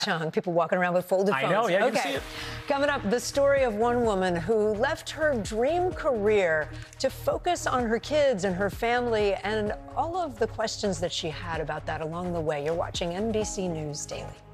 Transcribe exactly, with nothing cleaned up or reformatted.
Chung, people walking around with folded phones. I know, yeah, you okay. can see it. Coming up, the story of one woman who left her dream career to focus on her kids and her family and all of the questions that she had about that along the way. You're watching N B C News Daily.